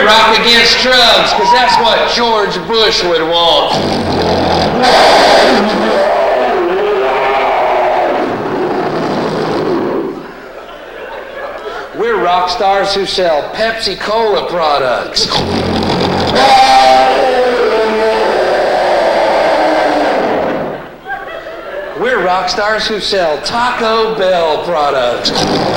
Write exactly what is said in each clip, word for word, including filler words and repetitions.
We're rock against drugs, because that's what George Bush would want. We're rock stars who sell Pepsi Cola products. We're rock stars who sell Taco Bell products.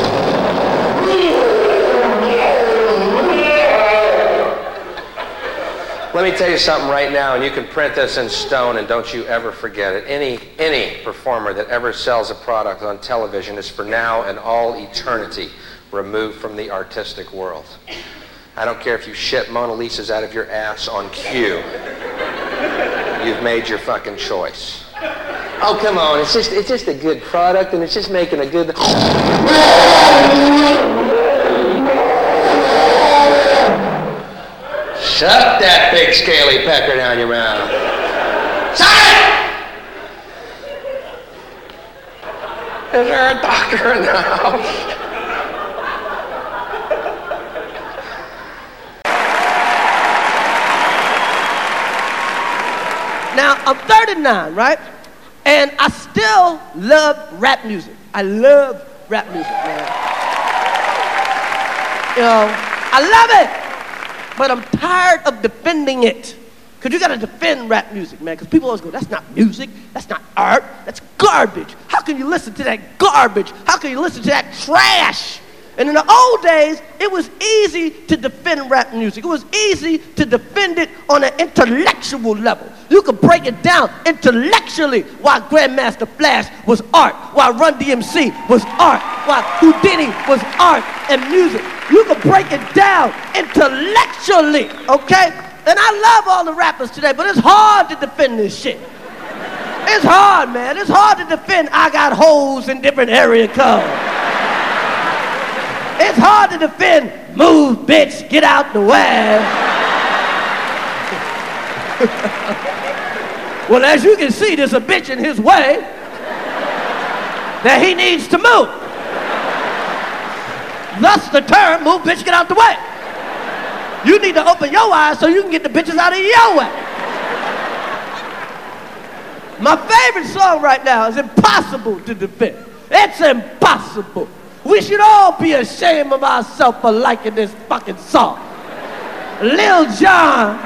Let me tell you something right now, and you can print this in stone, and don't you ever forget it. Any, any performer that ever sells a product on television is for now and all eternity removed from the artistic world. I don't care if you shit Mona Lisas out of your ass on cue. You've made your fucking choice. Oh, come on, it's just, it's just a good product, and it's just making a good... Shut that big scaly pecker down your mouth. Shut it! Is there a doctor in the house? Now, I'm thirty-nine, right? And I still love rap music. I love rap music, man. You know, I love it. But I'm tired of defending it. Because you got to defend rap music, man. Because people always go, that's not music. That's not art. That's garbage. How can you listen to that garbage? How can you listen to that trash? And in the old days, it was easy to defend rap music. It was easy to defend it on an intellectual level. You could break it down intellectually why Grandmaster Flash was art, why Run D M C was art, why Houdini was art and music. You could break it down intellectually, okay? And I love all the rappers today, but it's hard to defend this shit. It's hard, man. It's hard to defend I got hoes in different area codes. It's hard to defend move, bitch, get out the way. Well, as you can see, there's a bitch in his way that he needs to move. Thus the term, move, bitch, get out the way. You need to open your eyes so you can get the bitches out of your way. My favorite song right now is Impossible to Defend. It's impossible. We should all be ashamed of ourselves for liking this fucking song. Lil Jon.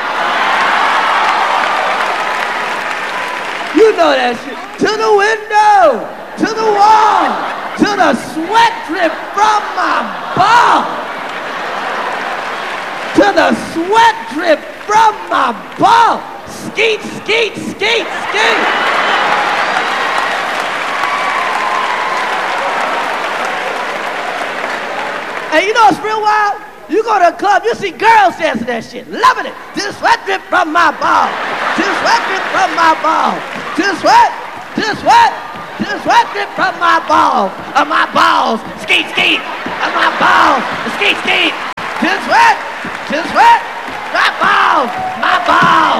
You know that shit. To the window, to the wall, to the sweat drip from my ball. To the sweat drip from my ball. Skeet, skeet, skeet, skeet. And you know what's real wild? You go to a club, you see girls dancing that shit, loving it. To the sweat drip from my ball. To the sweat drip from my ball. To the sweat, to the sweat, to the sweat drip from my balls. Of my balls, skeet, skeet. Of my balls, skeet, skeet. To the sweat, to the sweat, my balls, my balls.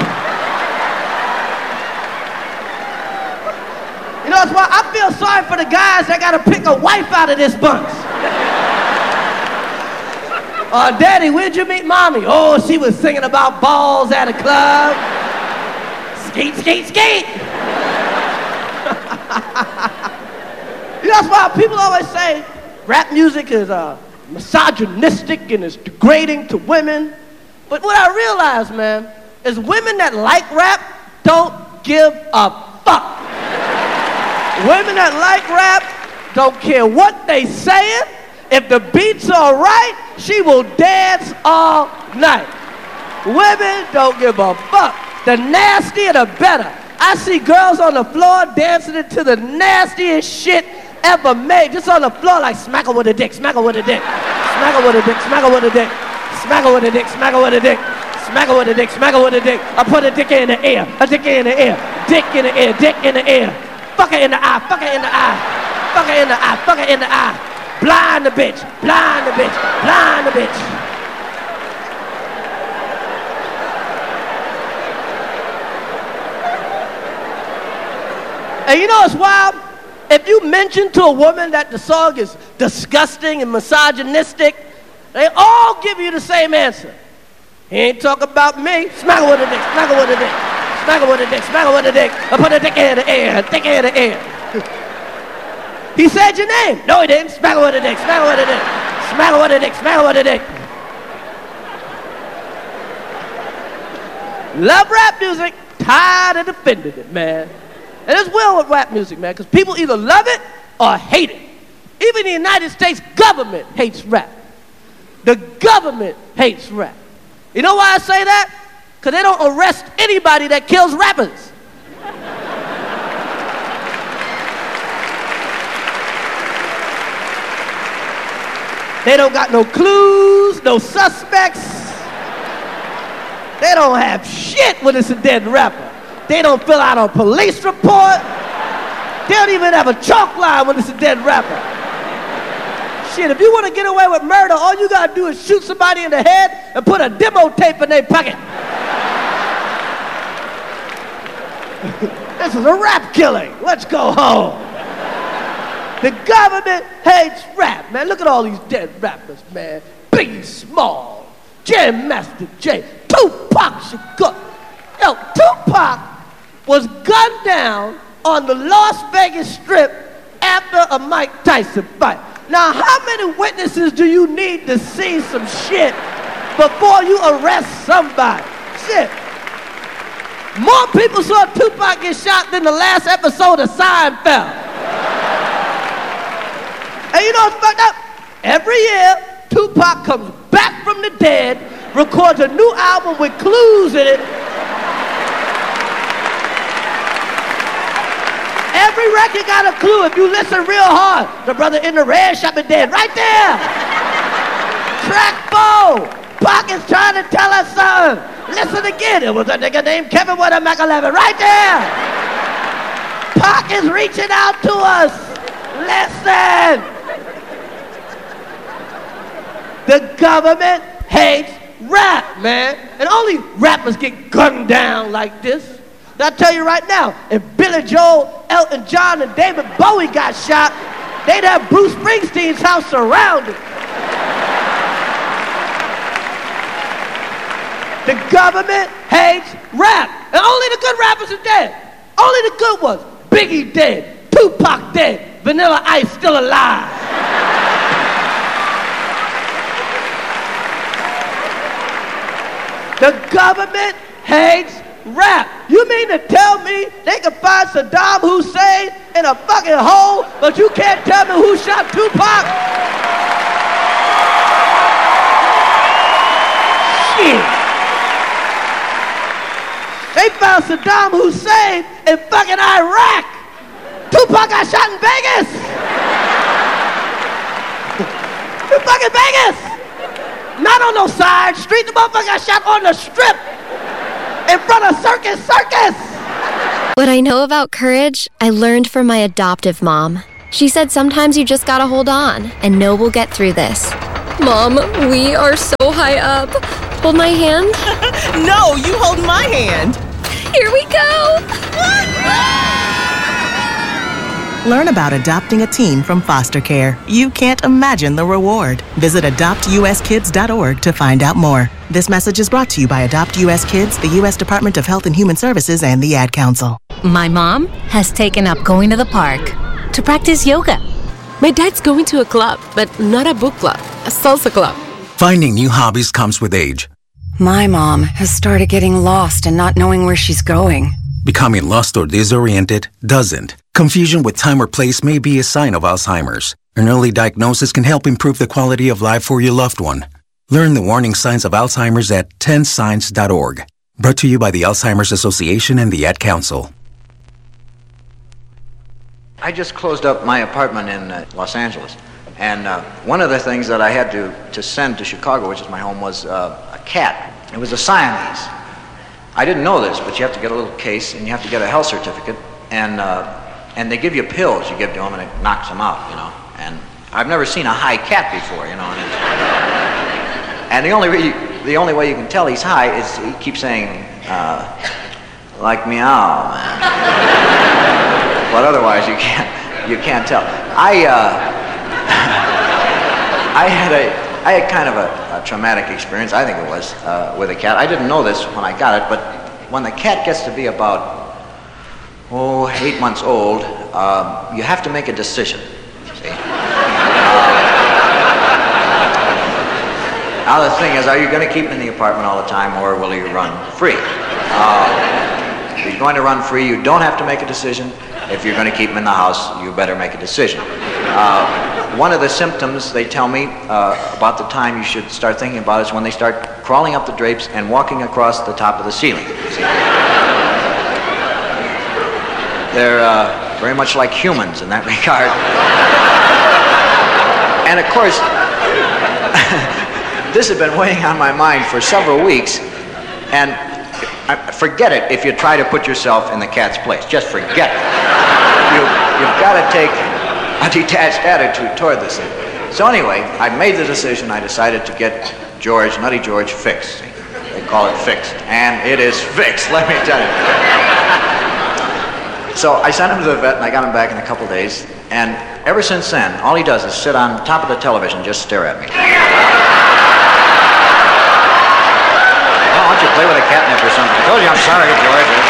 You know, that's why I feel sorry for the guys that gotta pick a wife out of this bunch. Uh, Daddy, where'd you meet Mommy? Oh, she was singing about balls at a club. Skeet, skeet, skeet. You know, that's why people always say rap music is uh, misogynistic and it's degrading to women. But what I realize, man, is women that like rap don't give a fuck. Women that like rap don't care what they saying. If the beats are right, she will dance all night. Women don't give a fuck. The nastier, the better. I see girls on the floor dancing to the nastiest shit ever made. Just on the floor like smack her with a dick, smack her with a dick. Smack her with a dick, smack her with a dick. Smack her with a dick, smack her with a dick. Smack her with a dick, smack her with a dick. I put a dick in the air, a dick in the air. Dick in the air, dick in the air. Fuck her in the eye, fuck her in the eye. Fuck her in the eye, fuck her in the eye. Blind the bitch, blind the bitch, blind the bitch. And you know what's wild? If you mention to a woman that the song is disgusting and misogynistic, they all give you the same answer. He ain't talking about me. Smack her with a dick, smack her with a dick. Smack her with a dick, smack her with a dick. I put a dick in the air, dick in the air. He said your name. No, he didn't. Smack her with a dick, smack her with a dick. Smack her with a dick, smack her with a dick. Love rap music, tired of defending it, man. And it's well with rap music, man, because people either love it or hate it. Even the United States government hates rap. The government hates rap. You know why I say that? Because they don't arrest anybody that kills rappers. They don't got no clues, no suspects. They don't have shit when it's a dead rapper. They don't fill out a police report. They don't even have a chalk line when it's a dead rapper. Shit, if you want to get away with murder, all you gotta do is shoot somebody in the head and put a demo tape in their pocket. This is a rap killing. Let's go home. The government hates rap, man. Look at all these dead rappers, man. Biggie Small, Jam Master Jay, Tupac Shakur. Yo, Tupac was gunned down on the Las Vegas Strip after a Mike Tyson fight. Now, how many witnesses do you need to see some shit before you arrest somebody? Shit. More people saw Tupac get shot than the last episode of Seinfeld. And you know what's fucked up? Every year, Tupac comes back from the dead, records a new album with clues in it. Every record got a clue if you listen real hard. The brother in the red shop is dead, right there. Track four. Pac is trying to tell us something. Listen again. It was a nigga named Kevin with a Mac eleven, right there. Pac is reaching out to us. Listen. The government hates rap, man. And only rappers get gunned down like this. I tell you right now, if Billy Joel, Elton John, and David Bowie got shot, they'd have Bruce Springsteen's house surrounded. The government hates rap. And only the good rappers are dead. Only the good ones. Biggie dead. Tupac dead. Vanilla Ice still alive. The government hates rap. You mean to tell me they can find Saddam Hussein in a fucking hole, but you can't tell me who shot Tupac? Shit. They found Saddam Hussein in fucking Iraq. Tupac got shot in Vegas. In fucking Vegas. Not on no side street. The motherfucker got shot on the strip. In front of Circus Circus! What I know about courage, I learned from my adoptive mom. She said sometimes you just gotta hold on and know we'll get through this. Mom, we are so high up. Hold my hand. No, you hold my hand. Here we go. Learn about adopting a teen from foster care. You can't imagine the reward. Visit adopt u s kids dot org to find out more. This message is brought to you by Adopt U S Kids, the U S Department of Health and Human Services, and the Ad Council. My mom has taken up going to the park to practice yoga. My dad's going to a club, but not a book club, a salsa club. Finding new hobbies comes with age. My mom has started getting lost and not knowing where she's going. Becoming lost or disoriented doesn't. Confusion with time or place may be a sign of Alzheimer's. An early diagnosis can help improve the quality of life for your loved one. Learn the warning signs of Alzheimer's at ten signs dot org. Brought to you by the Alzheimer's Association and the Ad Council. I just closed up my apartment in uh, Los Angeles. And uh, one of the things that I had to, to send to Chicago, which is my home, was uh, a cat. It was a Siamese. I didn't know this, but you have to get a little case and you have to get a health certificate. And uh, and they give you pills you give to them and it knocks them out, you know. And I've never seen a high cat before, you know. And, and the only way you, the only way you can tell he's high is he keeps saying, uh, like meow, man. But otherwise you can't you can't tell. I uh, I had a I had kind of a, a traumatic experience, I think it was, uh, with a cat. I didn't know this when I got it, but when the cat gets to be about, oh, eight months old, uh, you have to make a decision, see? Now the thing is, are you going to keep him in the apartment all the time, or will you run free? Uh, if you're going to run free, you don't have to make a decision. If you're going to keep him in the house, you better make a decision. Uh, one of the symptoms, they tell me, uh, about the time you should start thinking about is when they start crawling up the drapes and walking across the top of the ceiling. See? They're uh, very much like humans in that regard. And of course, this has been weighing on my mind for several weeks, and forget it if you try to put yourself in the cat's place. Just forget it. You, you've got to take a detached attitude toward this thing. So anyway, I made the decision. I decided to get George, Nutty George, fixed. They call it fixed, and it is fixed, let me tell you. So I sent him to the vet, and I got him back in a couple days, and ever since then, all he does is sit on top of the television, just stare at me. Why don't you play with a catnip or something? I told you I'm sorry, George.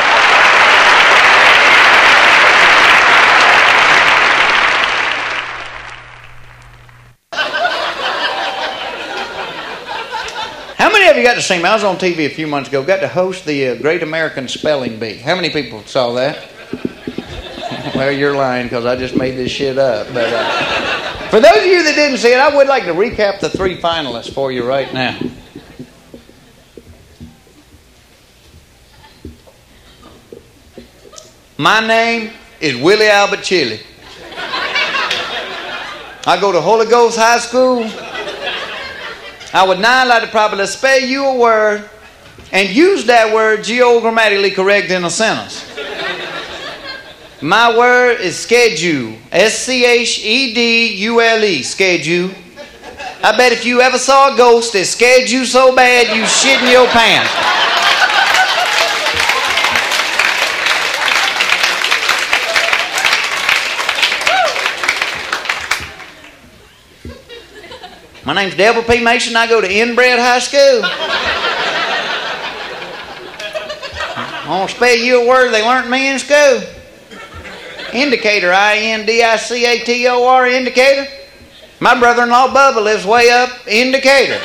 How many of you got to see me? I was on T V a few months ago, got to host the uh, Great American Spelling Bee. How many people saw that? Well, you're lying because I just made this shit up. But uh, for those of you that didn't see it, I would like to recap the three finalists for you right now. My name is Willie Albert Chili. I go to Holy Ghost High School. I would now like to probably spell you a word and use that word geogrammatically correct in a sentence. My word is schedule. S C H E D U L E. Schedule. I bet if you ever saw a ghost that scared you so bad you shit in your pants. My name's Devil P. Mason. I go to Inbred High School. I want to spell you a word they learned me in school. Indicator. I N D I C A T O R. Indicator. My brother-in-law Bubba lives way up Indicator.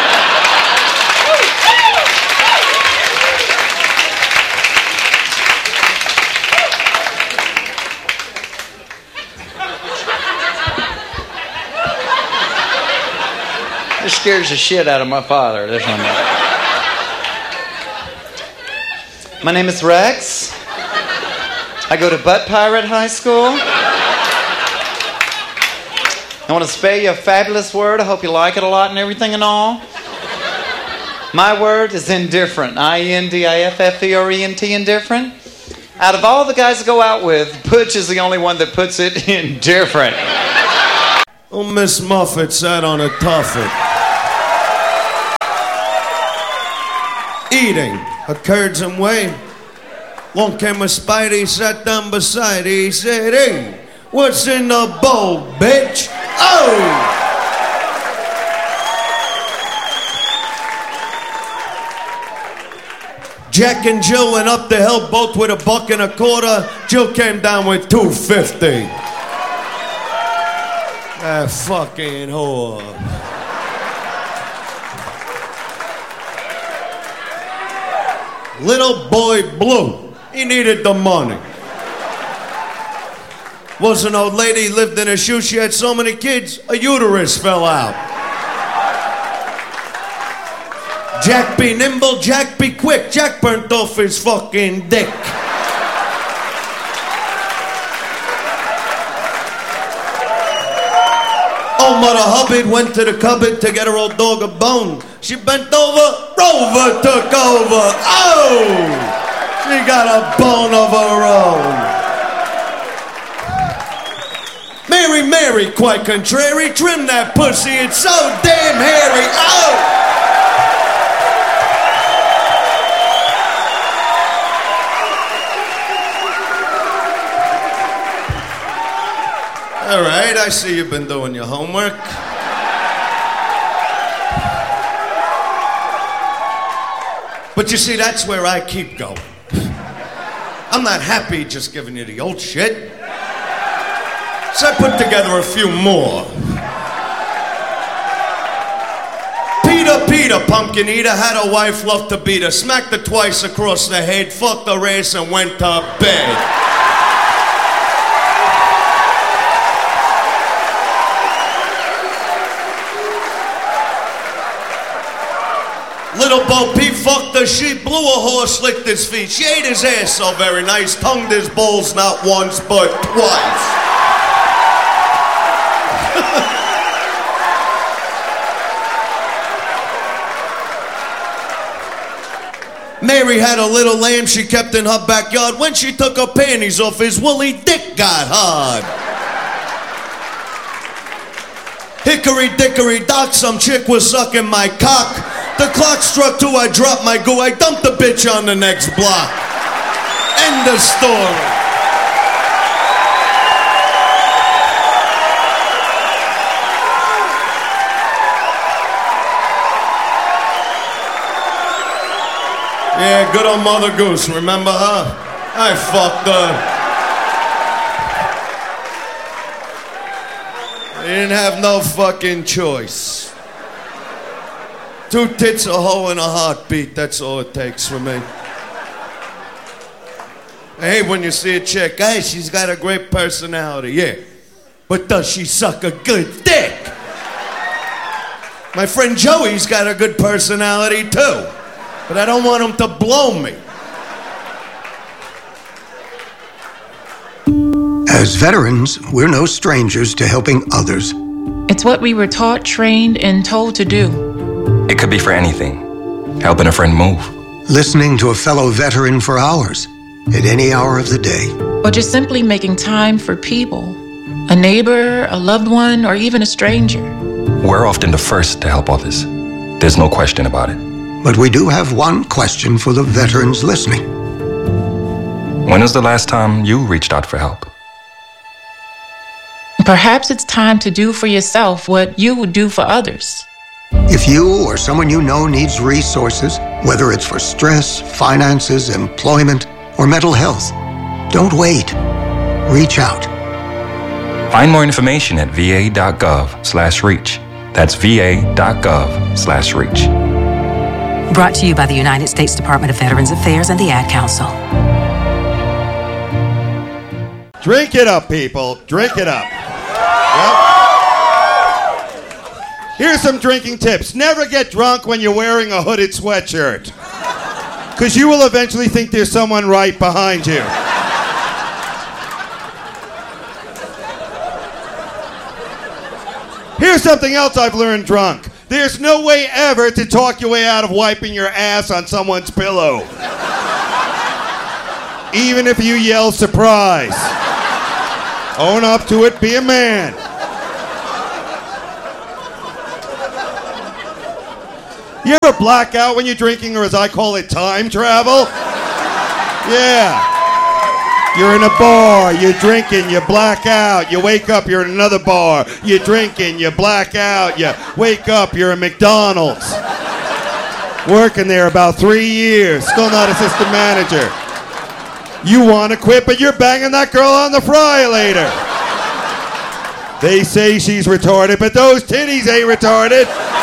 This scares the shit out of my father, this one. My name is Rex. I go to Butt Pirate High School. I want to spell you a fabulous word. I hope you like it a lot and everything and all. My word is indifferent. I N D I F F E R E N T, indifferent. Out of all the guys to go out with, Butch is the only one that puts it indifferent. Oh, Miss Muffet sat on a tuffet. Eating a curds and whey. Long came a Spidey, sat down beside. He said, "Hey, what's in the bowl, bitch?" Oh! Jack and Jill went up the hill, both with a buck and a quarter. Jill came down with two fifty. That fucking whore. Little boy Blue, he needed the money. Was an old lady, lived in a shoe, she had so many kids, a uterus fell out. Jack be nimble, Jack be quick, Jack burnt off his fucking dick. Old Mother Hubbard went to the cupboard to get her old dog a bone. She bent over, Rover took over. Oh! She got a bone of her own. Mary, Mary, quite contrary, trim that pussy, it's so damn hairy. Oh! All right, I see you've been doing your homework. But you see, that's where I keep going. I'm not happy just giving you the old shit. So I put together a few more. Peter, Peter, pumpkin eater, had a wife, loved to beat her, smacked her twice across the head, fucked her ass and went to bed. Little Bo Peep fucked her sheep, blew a horse, licked his feet. She ate his ass so very nice, tongued his balls not once but twice. Mary had a little lamb she kept in her backyard. When she took her panties off, his woolly dick got hard. Hickory dickory dock, some chick was sucking my cock. The clock struck two, I dropped my goo, I dumped the bitch on the next block. End of story. Yeah, good old Mother Goose, remember her? I fucked her. I didn't have no fucking choice. Two tits, a hoe, and a heartbeat, that's all it takes for me. I hate when you see a chick, hey, she's got a great personality, yeah. But does she suck a good dick? My friend Joey's got a good personality too. But I don't want him to blow me. As veterans, we're no strangers to helping others. It's what we were taught, trained, and told to do. It could be for anything. Helping a friend move. Listening to a fellow veteran for hours, at any hour of the day. Or just simply making time for people. A neighbor, a loved one, or even a stranger. We're often the first to help others. There's no question about it. But we do have one question for the veterans listening. When was the last time you reached out for help? Perhaps it's time to do for yourself what you would do for others. If you or someone you know needs resources, whether it's for stress, finances, employment, or mental health, don't wait. Reach out. Find more information at va.gov slash reach. That's va.gov slash reach. Brought to you by the United States Department of Veterans Affairs and the Ad Council. Drink it up, people. Drink it up. Yep. Here's some drinking tips. Never get drunk when you're wearing a hooded sweatshirt. Because you will eventually think there's someone right behind you. Here's something else I've learned drunk. There's no way ever to talk your way out of wiping your ass on someone's pillow. Even if you yell surprise. Own up to it, be a man. You ever black out when you're drinking, or as I call it, time travel? Yeah. You're in a bar, you're drinking, you black out, you wake up, you're in another bar, you're drinking, you black out, you wake up, you're in McDonald's. Working there about three years, still not assistant manager. You want to quit, but you're banging that girl on the fry later. They say she's retarded, but those titties ain't retarded.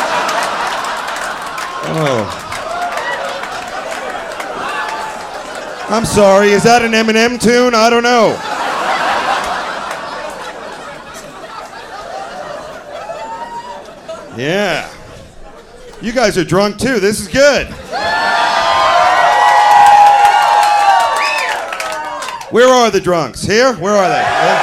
Oh. I'm sorry, is that an Eminem tune? I don't know. Yeah. You guys are drunk too. This is good. Where are the drunks? Here? Where are they? Yeah.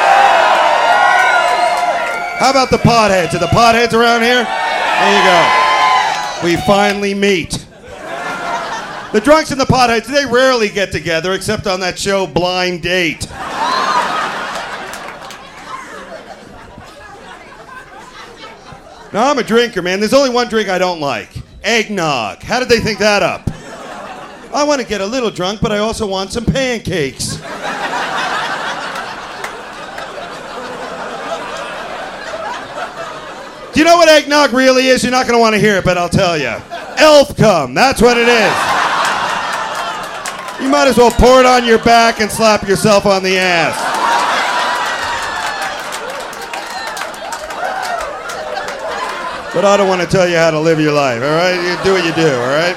How about the potheads? Are the potheads around here? There you go. We finally meet. The drunks and the potheads, they rarely get together except on that show Blind Date. Now, I'm a drinker, man. There's only one drink I don't like. Eggnog. How did they think that up? I want to get a little drunk, but I also want some pancakes. Do you know what eggnog really is? You're not going to want to hear it, but I'll tell you. Elf cum. That's what it is. might as well pour it on your back and slap yourself on the ass. But I don't want to tell you how to live your life, all right? You do what you do, all right?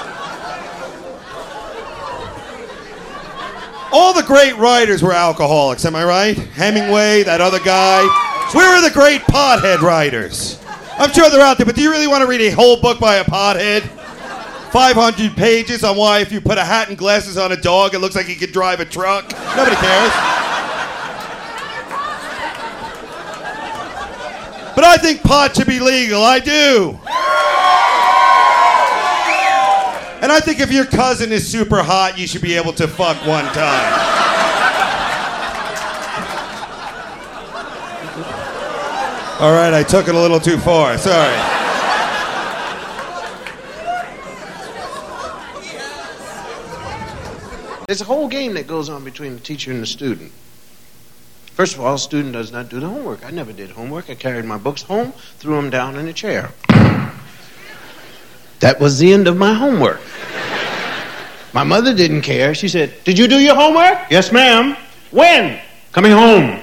All the great writers were alcoholics, am I right? Hemingway, that other guy. Where are the great pothead writers? I'm sure they're out there, but do you really want to read a whole book by a pothead? five hundred pages on why if you put a hat and glasses on a dog, it looks like he could drive a truck. Nobody cares. But I think pot should be legal. I do. And I think if your cousin is super hot, you should be able to fuck one time. All right, I took it a little too far. Sorry. There's a whole game that goes on between the teacher and the student. First of all, the student does not do the homework. I never did homework. I carried my books home, threw them down in a chair. That was the end of my homework. My mother didn't care. She said, "Did you do your homework?" "Yes, ma'am." "When?" "Coming home."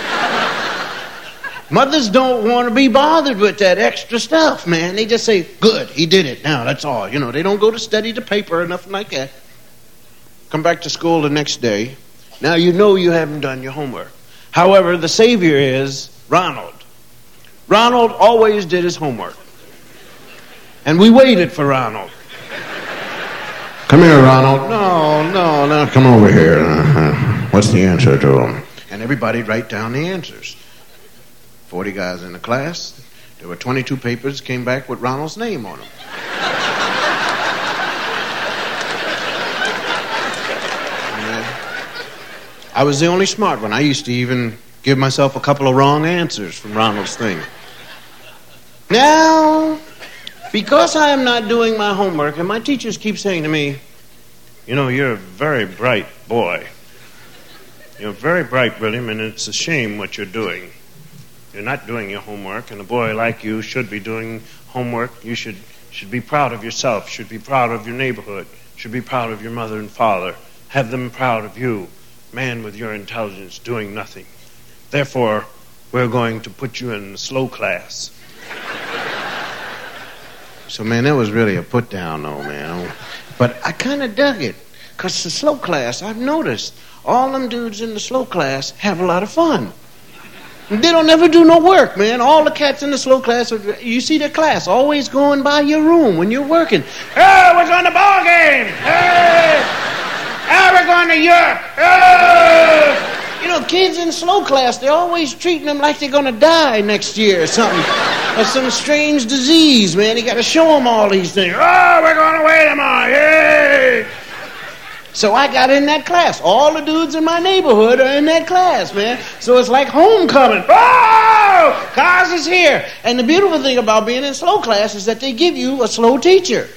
Mothers don't want to be bothered with that extra stuff, man. They just say, "Good, he did it." Now, that's all. You know, they don't go to study the paper or nothing like that. Come back to school the next day. Now you know you haven't done your homework. However, the savior is Ronald. Ronald always did his homework. And we waited for Ronald. "Come here, Ronald." "No, no, no, come over here. Uh-huh. What's the answer to them?" And everybody'd write down the answers. forty guys in the class. There were twenty-two papers came back with Ronald's name on them. I was the only smart one. I used to even give myself a couple of wrong answers from Ronald's thing. Now, because I am not doing my homework, and my teachers keep saying to me, "You know, you're a very bright boy. You're very bright, William, and it's a shame what you're doing. You're not doing your homework, and a boy like you should be doing homework. You should, should be proud of yourself, should be proud of your neighborhood, should be proud of your mother and father. Have them proud of you. Man with your intelligence doing nothing. Therefore, we're going to put you in the slow class." So, man, that was really a put down, though, man. But I kind of dug it. Because the slow class, I've noticed, all them dudes in the slow class have a lot of fun. And they don't ever do no work, man. All the cats in the slow class, you see their class always going by your room when you're working. "Hey, we're going to ball game. Hey! Hey, we're going to Europe. Hey!" You know, kids in slow class, they're always treating them like they're going to die next year or something. Or some strange disease, man. You got to show them all these things. "Oh, we're going away tomorrow. Yay!" So I got in that class. All the dudes in my neighborhood are in that class, man. So it's like homecoming. Oh! Cars is here. And the beautiful thing about being in slow class is that they give you a slow teacher.